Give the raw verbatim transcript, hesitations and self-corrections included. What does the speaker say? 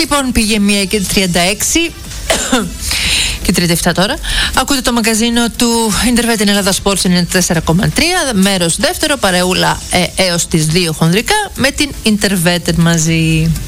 Λοιπόν, πήγε μία και τριάντα έξι και τριάντα επτά τώρα. Ακούτε το μαγκαζίνο του Ιντερβέτ in Ελλάδα Sports ενενήντα τέσσερα κόμμα τρία, μέρος δεύτερο, παρεούλα ε, έως τις δύο χονδρικά με την Ιντερβέτ μαζί.